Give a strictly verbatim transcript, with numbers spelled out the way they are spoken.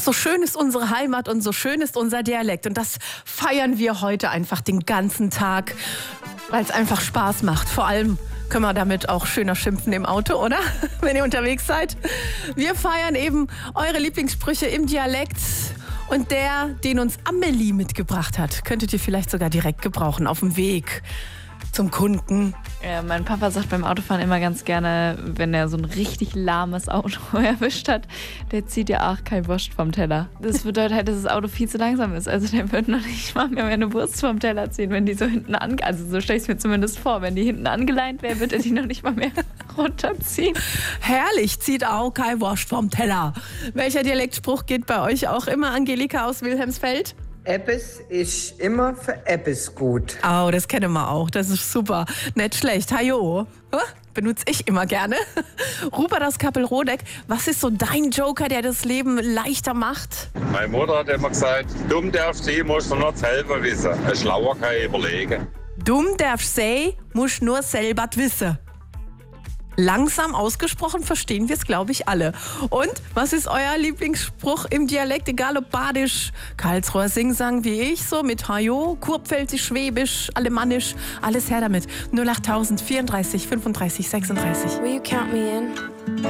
so schön ist unsere Heimat und so schön ist unser Dialekt. Und das feiern wir heute einfach den ganzen Tag, weil es einfach Spaß macht. Vor allem können wir damit auch schöner schimpfen im Auto, oder? Wenn ihr unterwegs seid. Wir feiern eben eure Lieblingssprüche im Dialekt. Und der, den uns Amelie mitgebracht hat, könntet ihr vielleicht sogar direkt gebrauchen auf dem Weg zum Kunden. Ja, mein Papa sagt beim Autofahren immer ganz gerne, wenn er so ein richtig lahmes Auto erwischt hat, der zieht ja auch kein Wurst vom Teller. Das bedeutet halt, dass das Auto viel zu langsam ist. Also der wird noch nicht mal mehr eine Wurst vom Teller ziehen, wenn die so hinten an, also so stelle ich es mir zumindest vor, wenn die hinten angeleint wäre, wird er die noch nicht mal mehr runterziehen. Herrlich, zieht auch kein Wurst vom Teller. Welcher Dialektspruch geht bei euch auch immer, Angelika aus Wilhelmsfeld? Eppes ist immer für Eppes gut. Oh, das kennen wir auch. Das ist super. Nicht schlecht. Hajo. Benutze ich immer gerne. Rupert aus Kappelrodeck, was ist so dein Joker, der das Leben leichter macht? Meine Mutter hat immer gesagt, dumm darfst du, musst du nur selber wissen. Ein Schlauer kann überlegen. Dumm darfst du, musst nur selber wissen. Langsam ausgesprochen verstehen wir es, glaube ich, alle. Und was ist euer Lieblingsspruch im Dialekt, egal ob Badisch, Karlsruher Singsang wie ich, so mit Hajo, Kurpfälzisch, Schwäbisch, Alemannisch, alles her damit. null acht tausend vierunddreißig fünfunddreißig sechsunddreißig. Will you count me in?